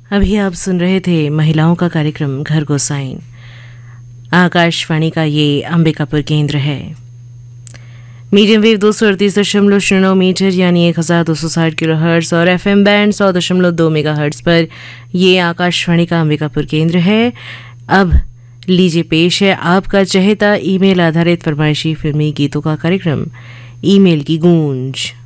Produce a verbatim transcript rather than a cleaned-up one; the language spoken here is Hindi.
अभी आप सुन रहे थे महिलाओं का कार्यक्रम घर गोसाइन। आकाशवाणी का ये अंबिकापुर केंद्र है। मीडियम वेव दो सौ अड़तीस दशमलव शून्य नौ मीटर यानी एक हज़ार दो सौ साठ किलो हर्ट्स और एफ एम बैंड सौ दशमलव दो मेगा हर्ट्स पर ये आकाशवाणी का अंबिकापुर केंद्र है। अब लीजिए पेश है आपका चहेता ईमेल आधारित फरमाइशी फिल्मी गीतों का कार्यक्रम ईमेल की गूंज।